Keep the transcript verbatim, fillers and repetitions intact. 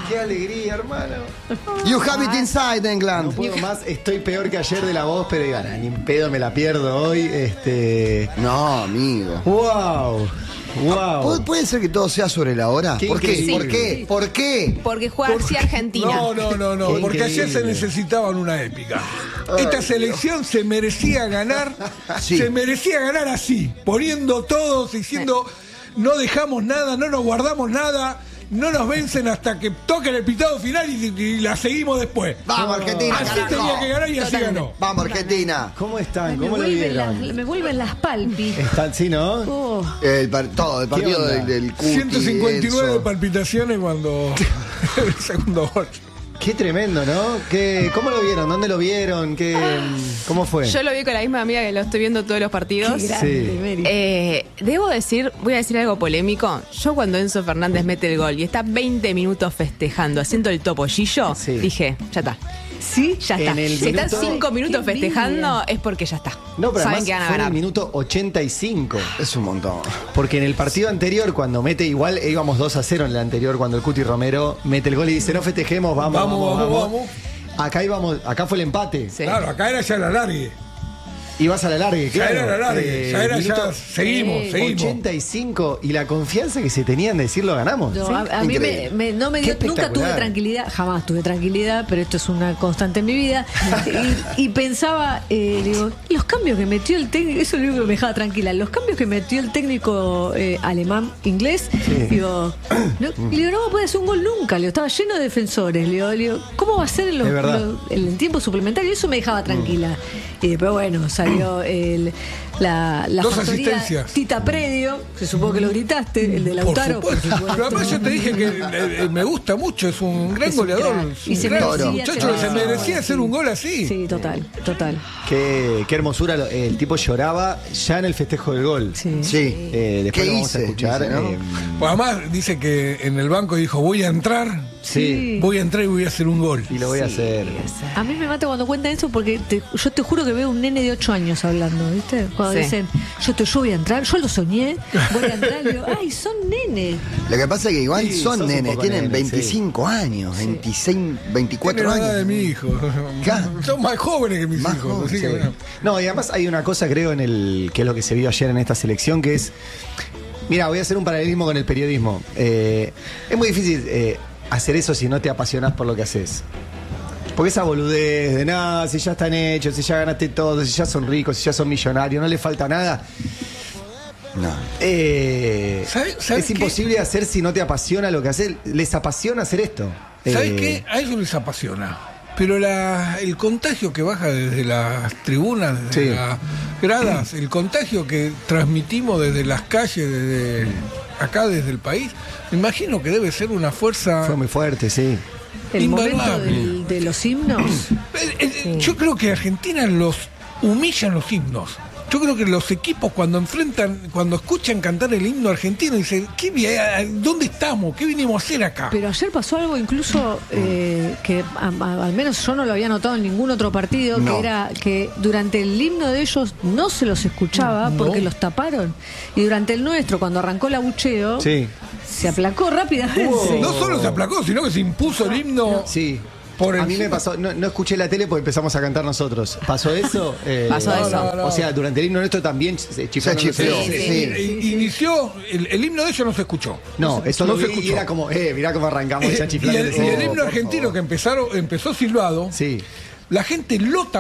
qué alegría, hermano. You have it inside, England. No puedo más, estoy peor que ayer de la voz, pero digan, ni en pedo me la pierdo hoy. Este. No, amigo. ¡Wow! ¡Wow! ¿Puede, puede ser que todo sea sobre la hora? Qué ¿Por qué? increíble. ¿Por qué? ¿Por qué? Porque juega así Argentina. No, no, no, no, Qué porque ayer se increíble. necesitaban una épica. Esta selección se merecía ganar, Sí. se merecía ganar así, poniendo todos, diciendo, no dejamos nada, no nos guardamos nada, no nos vencen hasta que toquen el pitado final y, y la seguimos después. Vamos, Argentina, Así carajo. tenía que ganar y así ganó. Vamos, Argentina. ¿Cómo están? Me ¿Cómo lo vuelven, las, vieron? me vuelven las palpis. Están, sí, ¿no? Oh. El par- todo, el partido onda? del, del Cuti, ciento cincuenta y nueve Enzo. palpitaciones cuando el segundo gol. Qué tremendo, ¿no? ¿Qué, ¿Cómo lo vieron? ¿Dónde lo vieron? ¿Qué, ¿Cómo fue? Yo lo vi con la misma amiga que lo estoy viendo todos los partidos. Qué grande, Sí. Mary. Eh, debo decir, voy a decir algo polémico. Yo cuando Enzo Fernández mete el gol y está veinte minutos festejando, haciendo el topollillo, Sí. dije, ya está. ¿Sí? Ya está. En el Si están minuto- cinco minutos Qué festejando, envidia. es porque ya está. No, pero Saben además que van a fue en el ganar. minuto ochenta y cinco. Es un montón. Porque en el partido anterior, cuando mete igual, íbamos dos a cero en el anterior, cuando el Cuti Romero mete el gol y dice, no festejemos, vamos, Vamos, vamos, vamos, vamos. vamos. Acá íbamos, acá fue el empate. Sí. Claro, acá era ya la largue. Ibas a la largue, Ya claro. era la largue. Eh, ya era minuto ya. Seguimos, eh, seguimos. ochenta y cinco y la confianza que se tenían de decirlo ganamos. No, a, a mí me, Increíble. me- no me Qué dio, nunca tuve espectacular. tranquilidad, jamás tuve tranquilidad, pero esto es una constante en mi vida. Y, y pensaba, eh, digo, los cambios que metió el técnico, eso es lo único que me dejaba tranquila, los cambios que metió el técnico eh, alemán, inglés, digo, no, le digo, no va a poder hacer un gol nunca, le digo, estaba lleno de defensores, le digo, le digo, ¿cómo va a ser en, los, Es verdad. los- en el tiempo suplementario? Eso me dejaba tranquila. Y después, bueno, salió el, la, la Dos factoría asistencias. Tita Predio, que supongo que lo gritaste, el de Por Lautaro. por supuesto. supuesto. Pero además yo te dije que eh, eh, me gusta mucho, es un gran Es un goleador. crack. Es Y un se gran merecía muchacho tener que se un merecía gol hacer así. un gol así. Sí, total, total. Qué, qué hermosura, lo- el tipo lloraba ya en el festejo del gol. Sí. Sí. Eh, después ¿Qué lo vamos hice? a escuchar. Dice, ¿no? eh, Pues además dice que en el banco dijo, voy a entrar, sí, voy a entrar y voy a hacer un gol. y lo voy a hacer. A mí me mata cuando cuentan eso porque te- yo te juro que veo un nene de ocho años hablando, ¿viste? Cuando Sí. dicen, yo, te, yo voy a entrar, yo lo soñé, voy a entrar, y digo, ay, son nenes. Lo que pasa es que igual Sí, sos son un nenes, poco tienen nene, veinticinco años, veintiséis, Tiene veinticuatro la edad años. de mi hijo. Claro. Son más jóvenes que mis Más hijos. jóvenes, así que Sí. bueno. No, y además hay una cosa, creo, en el que es lo que se vio ayer en esta selección, que es. Mira, voy a hacer un paralelismo con el periodismo. Eh, es muy difícil eh, hacer eso si no te apasionás por lo que haces. Porque esa boludez de nada, si ya están hechos, si ya ganaste todo, si ya son ricos, si ya son millonarios, no les falta nada. No. Eh, ¿Sabe- sabe es qué? imposible hacer si no te apasiona lo que haces. Les apasiona hacer esto. ¿Sabes Eh, qué? A ellos les apasiona. Pero la, el contagio que baja desde las tribunas, desde Sí. las gradas, el contagio que transmitimos desde las calles, desde acá, desde el país, me imagino que debe ser una fuerza. Fue muy fuerte, sí. El momento Invaluable. del- de los himnos. Eh, eh, Yo creo que Argentina los humillan los himnos. Yo creo que los equipos cuando enfrentan, cuando escuchan cantar el himno argentino, dicen, ¿qué, vi- a- ¿dónde estamos? ¿Qué vinimos a hacer acá? Pero ayer pasó algo incluso eh, que a- a- al menos yo no lo había notado en ningún otro partido, No. que era que durante el himno de ellos no se los escuchaba No. porque los taparon. Y durante el nuestro, cuando arrancó el abucheo, Sí. se aplacó rápidamente. No solo se aplacó, sino que se impuso el himno. Sí. Por a mí encima. me pasó, no, no escuché la tele porque empezamos a cantar nosotros. ¿Pasó eso? Eh, Pasó no, eso. no, no. O sea, durante el himno nuestro también se chiflaron Se los chifló, himnos. sí. I- Inició, el, el himno de ellos no se escuchó. No, eso no lo se vi y escuchó. era como, eh, mirá cómo arrancamos ya Y chiflando. el, y el himno argentino que empezaron, empezó silbado, Sí. la gente lo